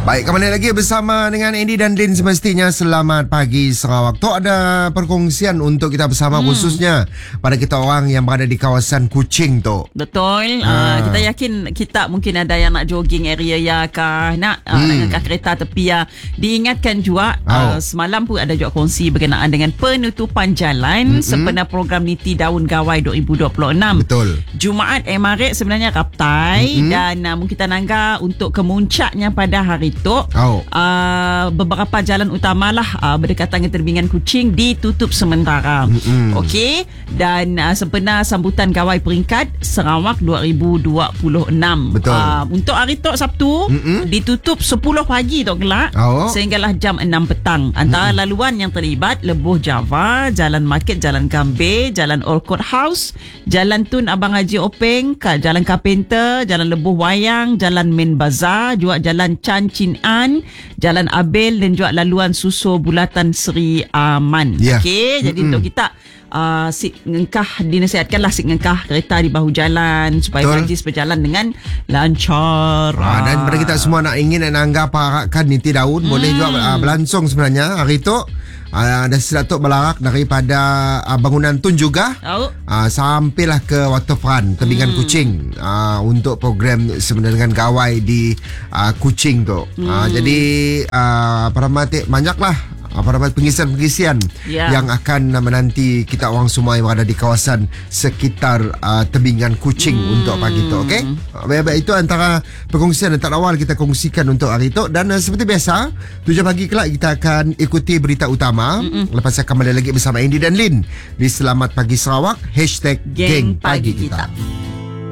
Baik, kembali lagi bersama dengan Andy dan Lin. Semestinya selamat pagi Sarawak. Tu ada perkongsian untuk kita bersama, khususnya pada kita orang yang berada di kawasan Kuching tu. Betul. Kita yakin kita mungkin ada yang nak jogging area ya kah, nak dengan kereta tepi ya. Diingatkan juga semalam pun ada juga kongsi berkenaan dengan penutupan jalan sempena program Niti Daun Gawai 2026. Betul. Jumaat Maret sebenarnya raptai dan mungkin kita nangga untuk kemuncaknya pada hari itu beberapa jalan utamalah berdekatan dengan terbingan Kuching ditutup sementara. Okey, dan sempena sambutan Gawai Peringkat Sarawak 2026. Betul. Untuk hari tu Sabtu ditutup 10 pagi tu kelak sehinggalah jam 6 petang. Antara laluan yang terlibat Lebuh Java, Jalan Market, Jalan Gambir, Jalan Old Court House, Jalan Tun Abang Haji Openg, Jalan Carpenter, Jalan Lebuh Wayang, Jalan Main Bazaar, juga Jalan Chan Chin An, Jalan Abel dan juga laluan Suso Bulatan Seri Aman. Okey, jadi untuk kita sik ngengkah dinasihatkanlah sik ngengkah kereta di bahu jalan supaya majlis berjalan dengan lancar. Dan pada kita semua nak ingin nak anggap parakan Niti Daun, boleh juga berlangsung sebenarnya hari tu. Dan Datuk Belarak daripada bangunan Tun juga sampailah ke waterfront terbingan Kuching untuk program sebenarnya dengan gawai di Kuching tu. Jadi para mati banyaklah pengisian-pengisian yang akan menanti kita orang semua yang berada di kawasan sekitar tebingan Kuching untuk pagi itu. Okey, baik-baik, itu antara perkongsian yang awal kita kongsikan untuk hari itu. Dan seperti biasa 7 pagi kelak kita akan ikuti berita utama. Lepas saya kembali lagi bersama Andy dan Lin di Selamat Pagi Sarawak #Geng Pagi Kita.